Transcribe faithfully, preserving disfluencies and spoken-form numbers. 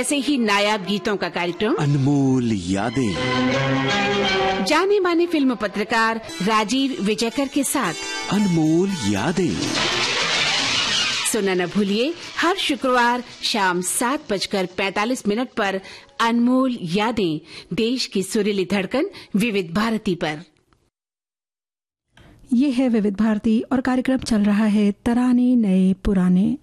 ऐसे ही नायाब गीतों का कार्यक्रम अनमोल यादें, जाने माने फिल्म पत्रकार राजीव विजयकर के साथ अनमोल यादें। सुनना न भूलिए हर शुक्रवार शाम सात बजकर पैंतालीस मिनट पर अनमोल यादें, देश की सुरीली धड़कन विविध भारती पर। ये है विविध भारती और कार्यक्रम चल रहा है तराने नए पुराने।